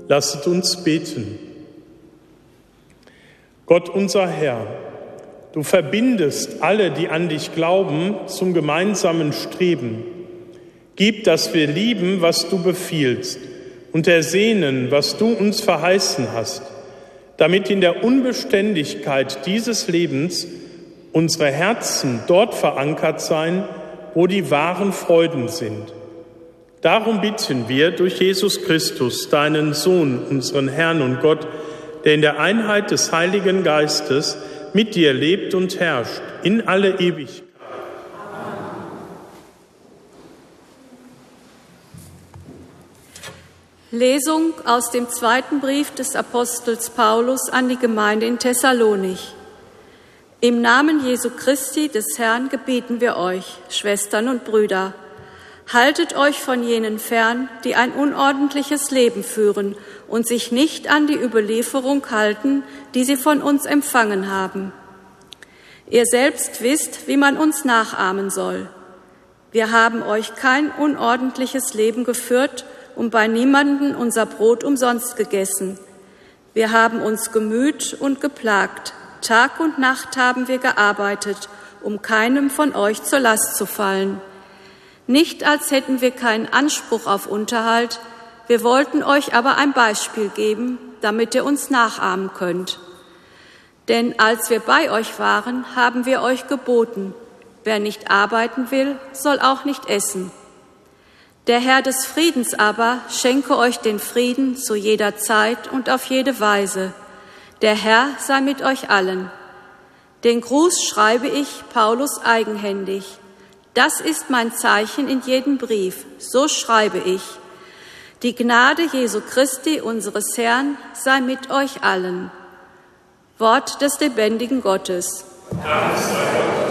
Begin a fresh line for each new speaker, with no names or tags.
Lasset uns beten. Gott unser Herr, du verbindest alle, die an dich glauben, zum gemeinsamen Streben. Gib, dass wir lieben, was du befiehlst, und ersehnen, was du uns verheißen hast, damit in der Unbeständigkeit dieses Lebens unsere Herzen dort verankert seien, wo die wahren Freuden sind. Darum bitten wir durch Jesus Christus, deinen Sohn, unseren Herrn und Gott, der in der Einheit des Heiligen Geistes mit dir lebt und herrscht in alle Ewigkeit.
Lesung aus dem zweiten Brief des Apostels Paulus an die Gemeinde in Thessalonich. Im Namen Jesu Christi, des Herrn, gebieten wir euch, Schwestern und Brüder, haltet euch von jenen fern, die ein unordentliches Leben führen und sich nicht an die Überlieferung halten, die sie von uns empfangen haben. Ihr selbst wisst, wie man uns nachahmen soll. Wir haben euch kein unordentliches Leben geführt und bei niemanden unser Brot umsonst gegessen. Wir haben uns gemüht und geplagt. Tag und Nacht haben wir gearbeitet, um keinem von euch zur Last zu fallen. Nicht, als hätten wir keinen Anspruch auf Unterhalt, wir wollten euch aber ein Beispiel geben, damit ihr uns nachahmen könnt. Denn als wir bei euch waren, haben wir euch geboten, wer nicht arbeiten will, soll auch nicht essen. Der Herr des Friedens aber schenke euch den Frieden zu jeder Zeit und auf jede Weise. Der Herr sei mit euch allen. Den Gruß schreibe ich, Paulus, eigenhändig. Das ist mein Zeichen in jedem Brief, so schreibe ich. Die Gnade Jesu Christi, unseres Herrn, sei mit euch allen. Wort des lebendigen Gottes.
Dank sei Gott.